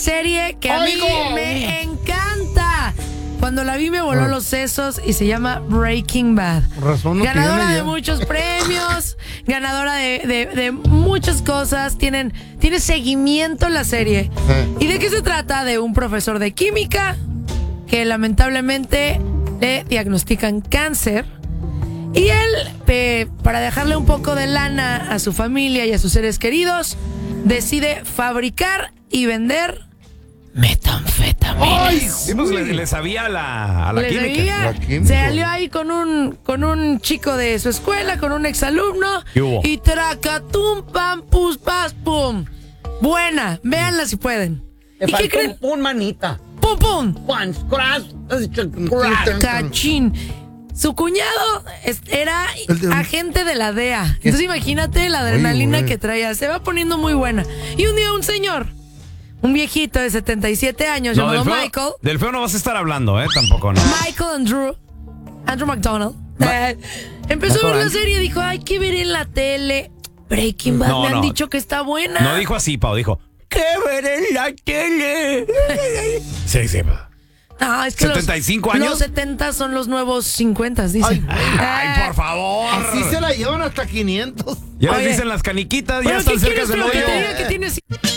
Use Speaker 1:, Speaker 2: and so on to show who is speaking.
Speaker 1: serie que a mí me encanta. Cuando la vi me voló los sesos y se llama Breaking Bad. Ganadora de muchos premios, ganadora de muchas cosas. Tiene seguimiento la serie. ¿Y de qué se trata? De un profesor de química que lamentablemente le diagnostican cáncer. Y él, para dejarle un poco de lana a su familia y a sus seres queridos, decide fabricar y vender metanfetamina.
Speaker 2: Le sabía a la química.
Speaker 1: Se alió ahí con un chico de su escuela, con un exalumno. Y tracatum, pam, pus, pas, pum. Buena, véanla si pueden.
Speaker 3: ¿Y qué creen? Pum, manita.
Speaker 1: Pum, pum.
Speaker 3: Cachín.
Speaker 1: Su cuñado era agente de la DEA. Entonces imagínate la adrenalina que traía. Se va poniendo muy buena. Y un día un señor, un viejito de 77 años llamado Michael.
Speaker 2: Del feo no vas a estar hablando, tampoco, ¿no?
Speaker 1: Michael Andrew McDonald. Empezó a ver la serie y dijo, hay que ver en la tele. Breaking Bad, me han dicho que está buena.
Speaker 2: No dijo así, Pau, dijo, ¿qué ver en la tele? Sí, pa.
Speaker 1: No, es que
Speaker 2: 75 años.
Speaker 1: Los 70 son los nuevos 50, dicen.
Speaker 2: Ay, por favor.
Speaker 4: Así se la llevan hasta 500.
Speaker 2: Ya les dicen las caniquitas, ya están cerca del hoyo.
Speaker 1: Que tienes